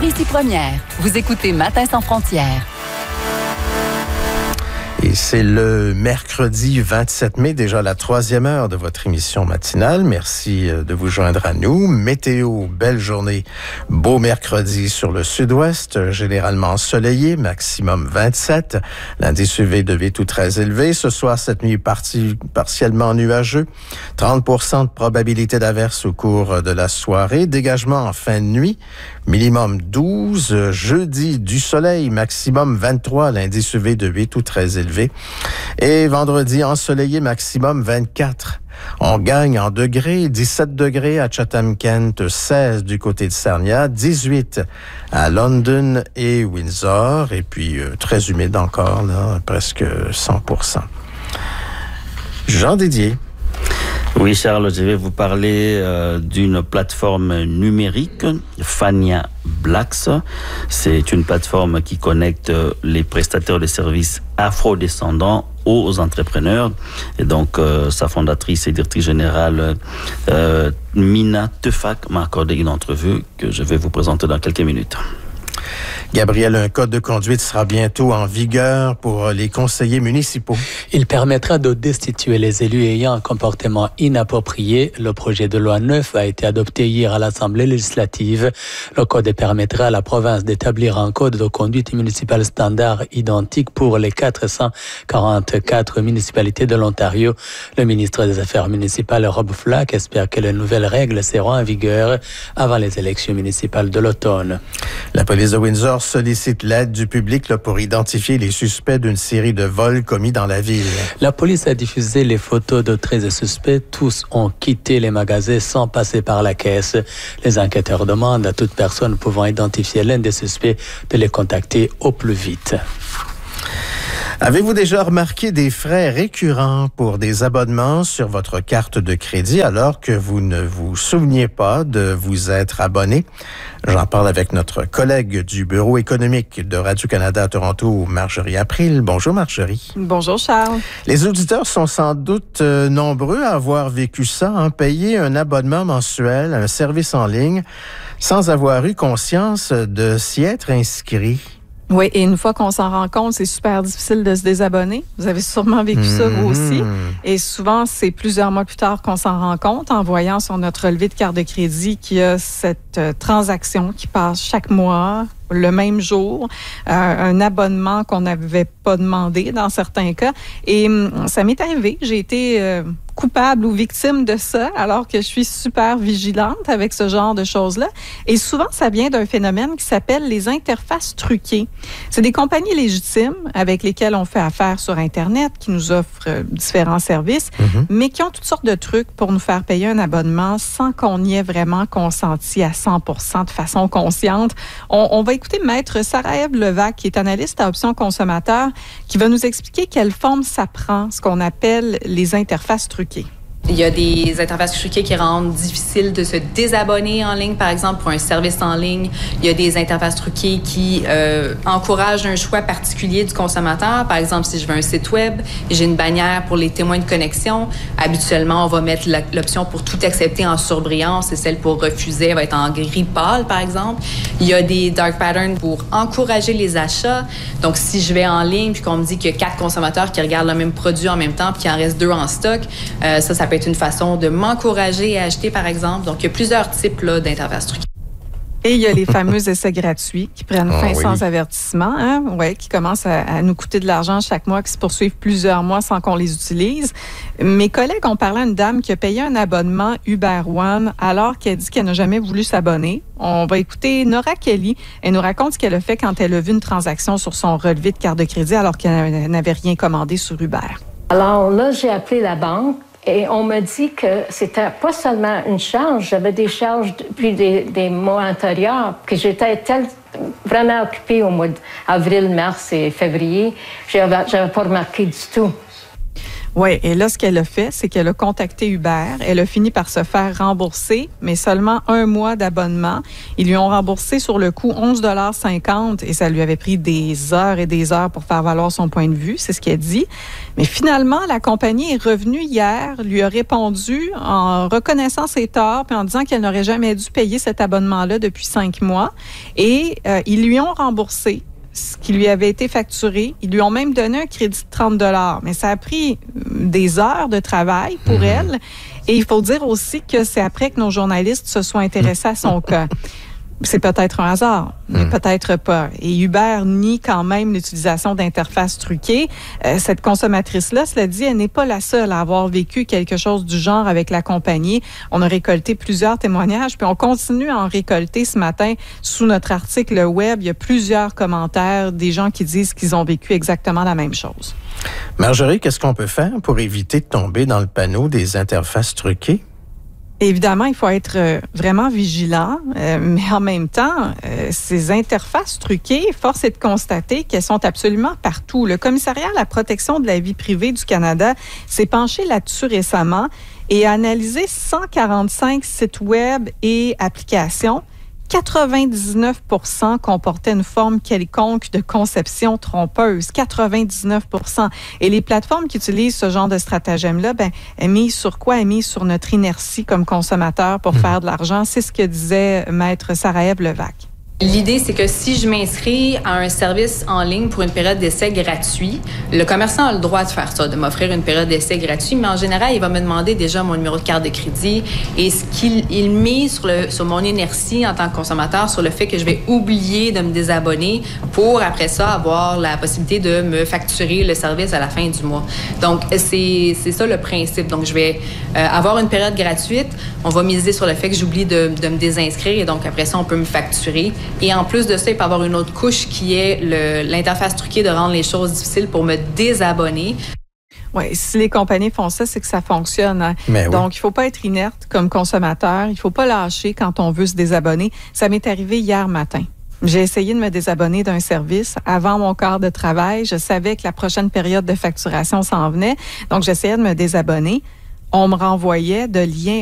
Mauricie Première. Vous écoutez Matin sans frontières. Et c'est le mercredi 27 mai, déjà la 3e heure de votre émission matinale. Merci de vous joindre à nous. Météo, belle journée, beau mercredi sur le sud-ouest, généralement ensoleillé, maximum 27. L'indice UV devait tout très élevé. Ce soir, cette nuit, partiellement nuageux. 30% de probabilité d'averse au cours de la soirée. Dégagement en fin de nuit, minimum 12. Jeudi, du soleil, maximum 23. L'indice UV de 8 ou très élevé. Et vendredi, ensoleillé, maximum 24. On gagne en degrés, 17 degrés à Chatham-Kent, 16 du côté de Sarnia, 18 à London et Windsor, et puis très humide encore, là, presque 100%. Jean Didier. Oui, Charles, je vais vous parler d'une plateforme numérique, Fania Blacks. C'est une plateforme qui connecte les prestataires de services afro-descendants aux entrepreneurs. Et donc, sa fondatrice et directrice générale, Mina Tefak, m'a accordé une entrevue que je vais vous présenter dans quelques minutes. Gabriel, un code de conduite sera bientôt en vigueur pour les conseillers municipaux. Il permettra de destituer les élus ayant un comportement inapproprié. Le projet de loi 9 a été adopté hier à l'Assemblée législative. Le code permettra à la province d'établir un code de conduite municipale standard identique pour les 444 municipalités de l'Ontario. Le ministre des Affaires municipales, Rob Flack, espère que les nouvelles règles seront en vigueur avant les élections municipales de l'automne. La police de Windsor sollicite l'aide du public pour identifier les suspects d'une série de vols commis dans la ville. La police a diffusé les photos de 13 suspects. Tous ont quitté les magasins sans passer par la caisse. Les enquêteurs demandent à toute personne pouvant identifier l'un des suspects de les contacter au plus vite. Avez-vous déjà remarqué des frais récurrents pour des abonnements sur votre carte de crédit alors que vous ne vous souveniez pas de vous être abonné? J'en parle avec notre collègue du Bureau économique de Radio-Canada à Toronto, Marjorie April. Bonjour Marjorie. Bonjour Charles. Les auditeurs sont sans doute nombreux à avoir vécu ça, payer un abonnement mensuel à un service en ligne sans avoir eu conscience de s'y être inscrit. Oui, et une fois qu'on s'en rend compte, c'est super difficile de se désabonner. Vous avez sûrement vécu ça, vous aussi. Et souvent, c'est plusieurs mois plus tard qu'on s'en rend compte en voyant sur notre relevé de carte de crédit qu'il y a cette transaction qui passe chaque mois, le même jour, un abonnement qu'on n'avait pas demandé dans certains cas. Et ça m'est arrivé. J'ai été coupable ou victime de ça, alors que je suis super vigilante avec ce genre de choses-là. Et souvent, ça vient d'un phénomène qui s'appelle les interfaces truquées. C'est des compagnies légitimes avec lesquelles on fait affaire sur Internet, qui nous offrent différents services, mais qui ont toutes sortes de trucs pour nous faire payer un abonnement sans qu'on y ait vraiment consenti à 100% de façon consciente. On va écouter Maître Sarah-Ève Levac, qui est analyste à Options consommateurs, qui va nous expliquer quelle forme ça prend, ce qu'on appelle les interfaces truquées. Il y a des interfaces truquées qui rendent difficile de se désabonner en ligne, par exemple, pour un service en ligne. Il y a des interfaces truquées qui encouragent un choix particulier du consommateur. Par exemple, si je veux un site web et j'ai une bannière pour les témoins de connexion, habituellement, on va mettre l'option pour tout accepter en surbrillance et celle pour refuser elle va être en gris pâle, par exemple. Il y a des dark patterns pour encourager les achats. Donc, si je vais en ligne puis qu'on me dit qu'il y a 4 consommateurs qui regardent le même produit en même temps puis qu'il en reste 2 en stock, ça peut être une façon de m'encourager à acheter, par exemple. Donc, il y a plusieurs types là, d'interfaces truquées. Et il y a les fameux essais gratuits qui prennent fin sans avertissement, qui commencent à nous coûter de l'argent chaque mois, qui se poursuivent plusieurs mois sans qu'on les utilise. Mes collègues ont parlé à une dame qui a payé un abonnement Uber One alors qu'elle dit qu'elle n'a jamais voulu s'abonner. On va écouter Nora Kelly. Elle nous raconte ce qu'elle a fait quand elle a vu une transaction sur son relevé de carte de crédit alors qu'elle n'avait rien commandé sur Uber. Alors là, j'ai appelé la banque. Et on m'a dit que c'était pas seulement une charge, j'avais des charges depuis des mois antérieurs, que j'étais vraiment occupée au mois d'avril, mars et février. J'avais pas remarqué du tout. Oui, et là, ce qu'elle a fait, c'est qu'elle a contacté Uber. Elle a fini par se faire rembourser, mais seulement 1 mois d'abonnement. Ils lui ont remboursé sur le coup 11,50 $ et ça lui avait pris des heures et des heures pour faire valoir son point de vue, c'est ce qu'elle dit. Mais finalement, la compagnie est revenue hier, lui a répondu en reconnaissant ses torts puis en disant qu'elle n'aurait jamais dû payer cet abonnement-là depuis 5 mois. Et ils lui ont remboursé ce qui lui avait été facturé. Ils lui ont même donné un crédit de 30 $. Mais ça a pris des heures de travail pour elle. Et il faut dire aussi que c'est après que nos journalistes se sont intéressés à son cas. C'est peut-être un hasard, mais peut-être pas. Et Uber nie quand même l'utilisation d'interfaces truquées. Cette consommatrice-là, cela dit, elle n'est pas la seule à avoir vécu quelque chose du genre avec la compagnie. On a récolté plusieurs témoignages, puis on continue à en récolter ce matin sous notre article web. Il y a plusieurs commentaires des gens qui disent qu'ils ont vécu exactement la même chose. Marjorie, qu'est-ce qu'on peut faire pour éviter de tomber dans le panneau des interfaces truquées? Évidemment, il faut être vraiment vigilant, mais en même temps, ces interfaces truquées, force est de constater qu'elles sont absolument partout. Le Commissariat à la protection de la vie privée du Canada s'est penché là-dessus récemment et a analysé 145 sites web et applications. 99 % comportaient une forme quelconque de conception trompeuse. 99 %. Et les plateformes qui utilisent ce genre de stratagème-là, elles misent sur quoi? Elles misent sur notre inertie comme consommateur pour faire de l'argent. C'est ce que disait Maître Sarah-Ève Levac. L'idée, c'est que si je m'inscris à un service en ligne pour une période d'essai gratuit, le commerçant a le droit de faire ça, de m'offrir une période d'essai gratuit, mais en général, il va me demander déjà mon numéro de carte de crédit et ce qu'il mise sur mon inertie en tant que consommateur, sur le fait que je vais oublier de me désabonner pour, après ça, avoir la possibilité de me facturer le service à la fin du mois. Donc, c'est ça le principe. Donc, je vais avoir une période gratuite. On va miser sur le fait que j'oublie de me désinscrire et donc, après ça, on peut me facturer. Et en plus de ça, il peut y avoir une autre couche qui est l'interface truquée de rendre les choses difficiles pour me désabonner. Oui, si les compagnies font ça, c'est que ça fonctionne. Hein? Donc, il ne faut pas être inerte comme consommateur. Il ne faut pas lâcher quand on veut se désabonner. Ça m'est arrivé hier matin. J'ai essayé de me désabonner d'un service avant mon quart de travail. Je savais que la prochaine période de facturation s'en venait. Donc, j'essayais de me désabonner. On me renvoyait de liens